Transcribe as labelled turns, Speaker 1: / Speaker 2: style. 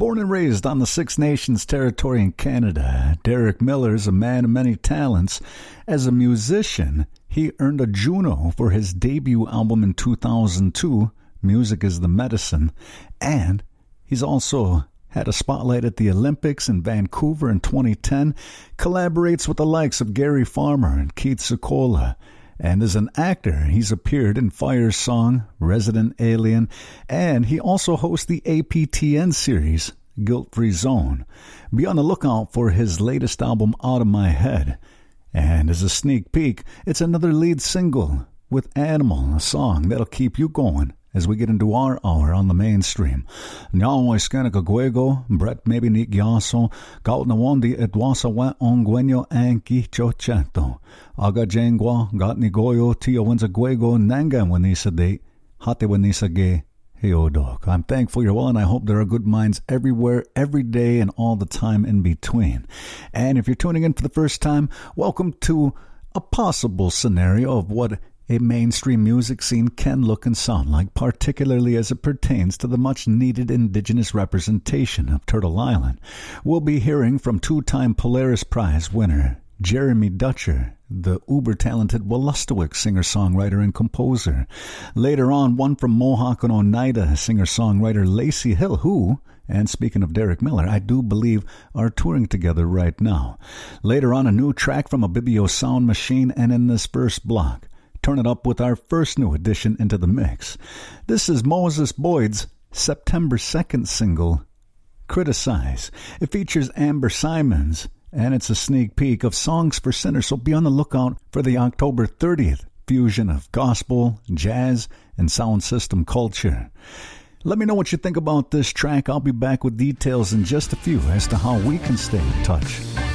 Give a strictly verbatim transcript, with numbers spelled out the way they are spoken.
Speaker 1: Born and raised on the Six Nations territory in Canada, Derek Miller is a man of many talents. As a musician, he earned a Juno for his debut album in two thousand two, Music is the Medicine, and he's also had a spotlight at the Olympics in Vancouver in twenty ten, collaborates with the likes of Gary Farmer and Keith Secola. And as an actor, he's appeared in Fire's Song, Resident Alien, and he also hosts the A P T N series, Guilt Free Zone. Be on the lookout for his latest album, Out of My Head. And as a sneak peek, it's another lead single with Animal, a song that'll keep you going as we get into our hour on the mainstream. Nyawa iskanika guego, Brett maybe ni gyaso, gaut na wandi edwasa wa ongwenyo anki chochato. Aga jengwa, gat ni goyo, tio wenza guego, nanga wenisa de, hate wenisa ge, heodok. I'm thankful you're well, and I hope there are good minds everywhere, every day, and all the time in between. And if you're tuning in for the first time, welcome to a possible scenario of what a mainstream music scene can look and sound like, particularly as it pertains to the much-needed Indigenous representation of Turtle Island. We'll be hearing from two-time Polaris Prize winner Jeremy Dutcher, the uber-talented Wolastoqiyik singer-songwriter and composer. Later on, one from Mohawk and Oneida, singer-songwriter Lacey Hill, who, and speaking of Derek Miller, I do believe are touring together right now. Later on, a new track from Abibio Sound Machine, and in this first block, turn it up with our first new addition into the mix. This is Moses Boyd's September second single, Criticize. It features Amber Simons, and it's a sneak peek of Songs for Sinners, so be on the lookout for the October thirtieth fusion of gospel, jazz, and sound system culture. Let me know what you think about this track. I'll be back with details in just a few as to how we can stay in touch.